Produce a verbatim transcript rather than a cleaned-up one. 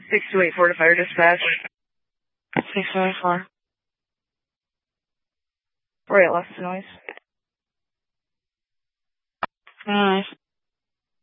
six two eight four to fire dispatch. six two eight four. Right, lost the noise. Nice.